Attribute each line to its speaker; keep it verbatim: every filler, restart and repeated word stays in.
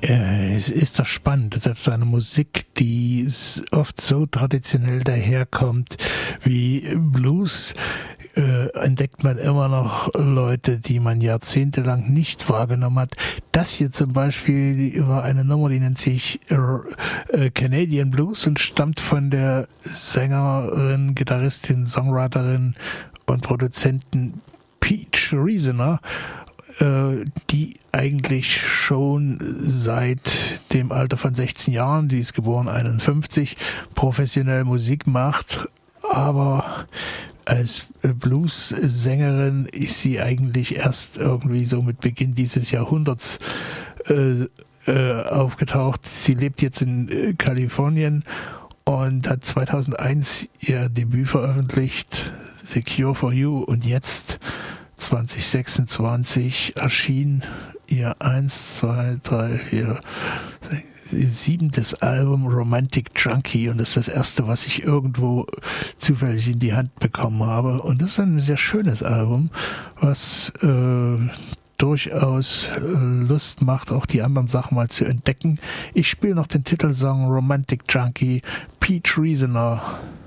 Speaker 1: äh, es ist doch spannend, selbst eine Musik, die oft so traditionell daherkommt wie Blues, äh, entdeckt man immer noch Leute, die man jahrzehntelang nicht wahrgenommen hat. Das hier zum Beispiel war eine Nummer, die nennt sich äh, Canadian Blues und stammt von der Sängerin, Gitarristin, Songwriterin und Produzentin Peach Reasoner, äh, die eigentlich schon seit dem Alter von sechzehn Jahren, die ist geboren einundfünfzig, professionell Musik macht, aber als Blues-Sängerin ist sie eigentlich erst irgendwie so mit Beginn dieses Jahrhunderts äh, äh, aufgetaucht. Sie lebt jetzt in äh, Kalifornien und hat zweitausendeins ihr Debüt veröffentlicht, The Cure for You, und jetzt zwanzig sechsundzwanzig erschien ihr eins, zwei, drei, vier, siebentes Album Romantic Junkie, und das ist das erste, was ich irgendwo zufällig in die Hand bekommen habe, und das ist ein sehr schönes Album, was äh, durchaus äh, Lust macht, auch die anderen Sachen mal zu entdecken. Ich spiele noch den Titelsong Romantic Junkie, Peach Reasoner.